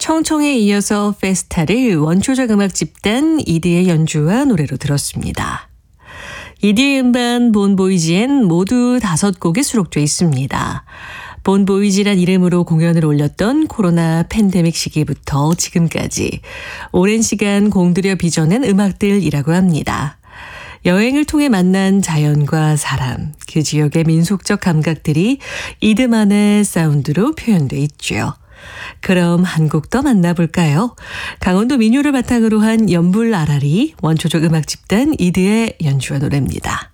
청청에 이어서 페스타를 원초적 음악 집단 이드의 연주와 노래로 들었습니다. 이드의 음반 본보이즈엔 모두 5곡이 수록되어 있습니다. 본보이즈란 이름으로 공연을 올렸던 코로나 팬데믹 시기부터 지금까지 오랜 시간 공들여 빚어낸 음악들이라고 합니다. 여행을 통해 만난 자연과 사람, 그 지역의 민속적 감각들이 이드만의 사운드로 표현돼 있죠. 그럼 한 곡 더 만나볼까요? 강원도 민요를 바탕으로 한 연불 아라리 원초적 음악 집단 이드의 연주와 노래입니다.